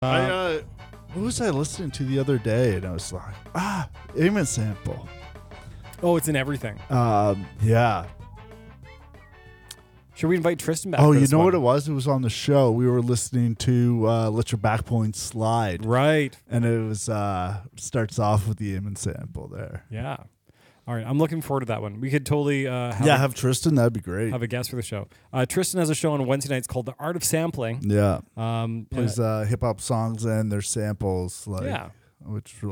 What was I listening to the other day? And I was like, Amen Sample. Oh, it's in everything. Yeah. Should we invite Tristan back? Oh, for you this know one? what it was? It was on the show. We were listening to Let Your Back Point Slide. Right. And it was starts off with the Amen Sample there. Yeah. All right. I'm looking forward to that one. We could totally have Tristan. That'd be great. have a guest for the show. Tristan has a show on Wednesday nights called The Art of Sampling. Yeah. Um, Plays hip hop songs and their samples. yeah. Which really